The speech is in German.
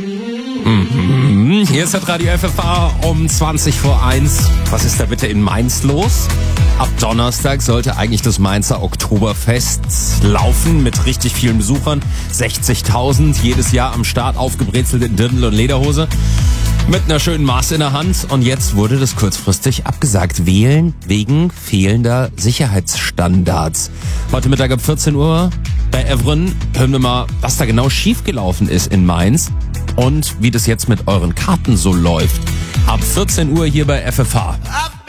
Hier ist das Radio FFH um 20 vor 1. Was ist da bitte in Mainz los? Ab Donnerstag sollte eigentlich das Mainzer Oktoberfest laufen mit richtig vielen Besuchern. 60.000 jedes Jahr am Start, aufgebrezelt in Dirndl und Lederhose. Mit einer schönen Maß in der Hand. Und jetzt wurde das kurzfristig abgesagt. Wählen wegen fehlender Sicherheitsstandards. Heute Mittag ab 14 Uhr bei Evren hören wir mal, was da genau schiefgelaufen ist in Mainz und wie das jetzt mit euren Karten so läuft. Ab 14 Uhr hier bei FFH.